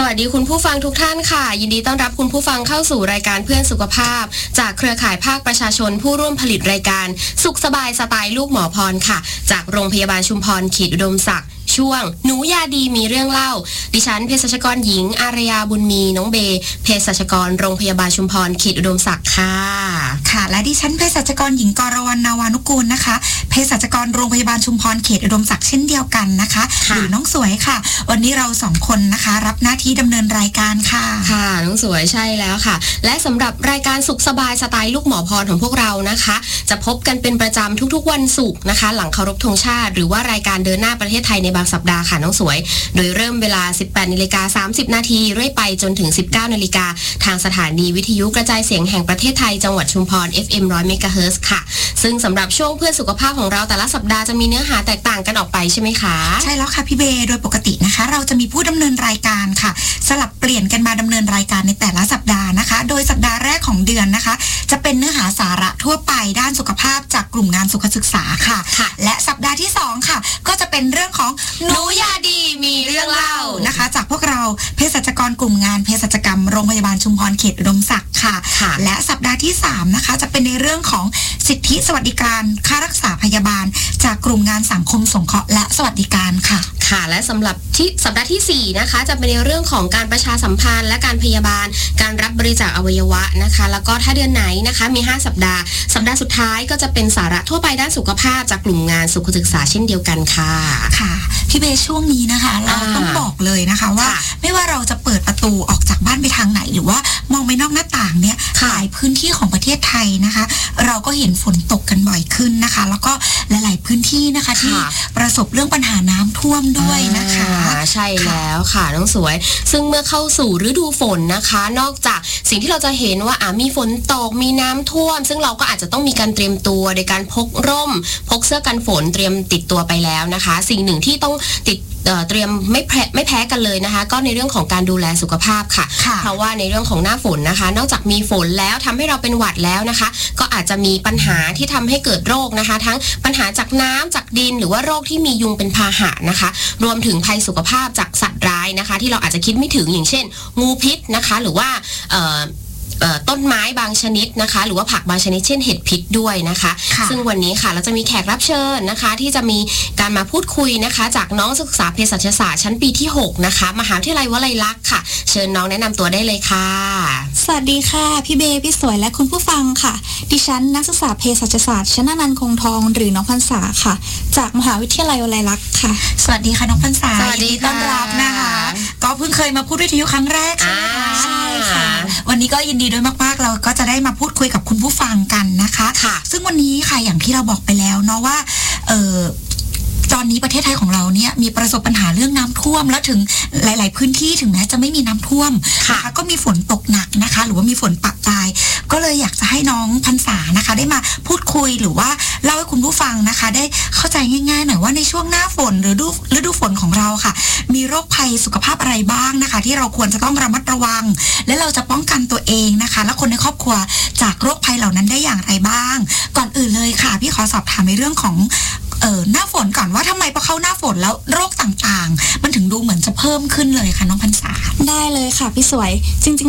วัสดีคุณผู้ฟังทุกท่านค่ะยินดีต้อนรับคุณผู้ฟังเข้าสู่รายการเพื่อนสุขภาพจากเครือข่ายภาคประชาชนผู้ร่วมผลิตรายการสุขสบายสไตล์ลูกหมอพรค่ะจากโรงพยาบาลชุมพรเขตอุดมศักดิ์ช่วงหนูยาดีมีเรื่องเล่าดิฉันเภสัชกรหญิงอารยาบุญมีน้องเบเภสัชกรโรงพยาบาลชุมพรเขตอุดมศักดิ์ค่ะค่ะและดิฉันเภสัชกรหญิงกรวรรณนาวานุกูลนะคะเภสัชกรโรงพยาบาลชุมพรเขตอุดมศักดิ์เช่นเดียวกันนะคะหรือน้องสวยค่ะวันนี้เรา2คนนะคะรับหน้าที่ดำเนินรายการค่ะค่ะน้องสวยใช่แล้วค่ะและสำหรับรายการสุขสบายสไตล์ลูกหมอพรของพวกเรานะคะจะพบกันเป็นประจำทุกๆวันศุกร์นะคะหลังเคารพธงชาติหรือว่ารายการเดินหน้าประเทศไทยในบางสัปดาห์ค่ะน้องสวยโดยเริ่มเวลา 18:30 น.เรื่อยไปจนถึง 19:00 น.ทางสถานีวิทยุกระจายเสียงแห่งประเทศไทยจังหวัดชุมพร FM 100 เมกะเฮิรตซ์ค่ะซึ่งสำหรับช่วงเพื่อสุขภาพของเราแต่ละสัปดาห์จะมีเนื้อหาแตกต่างกันออกไปใช่ไหมคะใช่แล้วค่ะพี่เบโดยปกตินะคะเราจะมีผู้ดำเนินรายการค่ะสลับเปลี่ยนกันมาดำเนินรายการในแต่ละสัปดาห์นะคะโดยสัปดาห์แรกของเดือนนะคะจะเป็นเนื้อหาสาระทั่วไปด้านสุขภาพจากกลุ่มงานสุขศึกษาค่ะและสัปดาห์ที่2ค่ะก็จะเป็นเรื่องของหนูยาดีมีเรื่องเล่านะคะจากพวกเราเภสัชกรกลุ่มงานเภสัชกรรมโรงพยาบาลชุมพรเขตอุดมศักดิ์ค่ะและสัปดาห์ที่3นะคะจะเป็นในเรื่องของสิทธิสวัสดิการค่ารักษาพยาบาลจากกลุ่มงานสังคมสงเคราะห์และสวัสดิการค่ะค่ะและสำหรับที่สัปดาห์ที่4นะคะจะเป็นในเรื่องของการประชาสัมพันธ์และการพยาบาลการรับบริจาคอวัยวะนะคะแล้วก็ถ้าเดือนไหนนะคะมี5สัปดาห์สุดท้ายก็จะเป็นสาระทั่วไปด้านสุขภาพจากกลุ่มงานสุขศึกษาเช่นเดียวกันค่ะค่ะพี่เบสช่วงนี้นะคะเราต้องบอกเลยนะคะว่าไม่ว่าเราจะเปิดประตูออกจากบ้านไปทางไหนหรือว่ามองไปนอกหน้าต่างเนี่ยหลายพื้นที่ของประเทศไทยนะคะเราก็เห็นฝนตกกันบ่อยขึ้นนะคะแล้วก็หลายๆพื้นที่นะคะที่ประสบเรื่องปัญหาน้ำท่วมด้วยนะคะใช่แล้วค่ะน้องสวยซึ่งเมื่อเข้าสู่ฤดูฝนนะคะนอกจากสิ่งที่เราจะเห็นว่ามีฝนตกมีน้ำท่วมซึ่งเราก็อาจจะต้องมีการเตรียมตัวโดยการพกร่มพกเสื้อกันฝนเตรียมติดตัวไปแล้วนะคะสิ่งหนึ่งที่ต้องเตรียมไม่แพ้กันเลยนะคะก็ในเรื่องของการดูแลสุขภาพค่ะเพราะว่าในเรื่องของหน้าฝนนะคะนอกจากมีฝนแล้วทำให้เราเป็นหวัดแล้วนะคะก็อาจจะมีปัญหาที่ทำให้เกิดโรคนะคะทั้งปัญหาจากน้ำจากดินหรือว่าโรคที่มียุงเป็นพาหะนะคะรวมถึงภัยสุขภาพจากสัตว์ร้ายนะคะที่เราอาจจะคิดไม่ถึงอย่างเช่นงูพิษนะคะหรือว่าต้นไม้บางชนิดนะคะหรือว่าผักบางชนิดเช่นเห็ดพิษด้วยนะคะซึ่งวันนี้ค่ะเราจะมีแขกรับเชิญนะคะที่จะมีการมาพูดคุยนะคะจากน้องศึกษาเภสัชศาสตร์ชั้นปีที่6นะคะมหาวิทยาลัยวลัยลักษณ์ค่ะเชิญน้องแนะนำตัวได้เลยค่ะสวัสดีค่ะพี่เบพี่สวยและคุณผู้ฟังค่ะดิฉันนักศึกษาเภสัชศาสตร์ชั้นอนันต์คงทองหรือน้องพรรษาค่ะจากมหาวิทยาลัยวลัยลักษณ์ค่ะสวัสดีค่ะน้องพรรษาสวัสดีต้อนรับนะคะก็เพิ่งเคยมาพูดวิทยุครั้งแรกใช่ไหมคะใช่ค่ะวันนี้ก็ยินดีด้วยมากๆเราก็จะได้มาพูดคุยกับคุณผู้ฟังกันนะคะซึ่งวันนี้ค่ะอย่างที่เราบอกไปแล้วเนาะว่าตอนนี้ประเทศไทยของเราเนี่ยมีประสบปัญหาเรื่องน้ำท่วมแล้วถึงหลายๆพื้นที่ถึงแม้จะไม่มีน้ำท่วมนะคะก็มีฝนตกหนักนะคะหรือว่ามีฝนปะปลายก็เลยอยากจะให้น้องพรรษานะคะได้มาพูดคุยหรือว่าเล่าให้คุณผู้ฟังนะคะได้เข้าใจง่ายๆหน่อยว่าในช่วงหน้าฝนหรือฤดูฝนของเราค่ะมีโรคภัยสุขภาพอะไรบ้างนะคะที่เราควรจะต้องระมัดระวังและเราจะป้องกันตัวเองนะคะและคนในครอบครัวจากโรคภัยเหล่านั้นได้อย่างไรบ้างก่อนอื่นเลยค่ะพี่ขอสอบถามในเรื่องของหน้าฝนก่อนว่าทำไมพอเข้าหน้าฝนแล้วโรคต่างๆมันถึงดูเหมือนจะเพิ่มขึ้นเลยค่ะน้องพรรษาได้เลยค่ะพี่สวยจริงๆ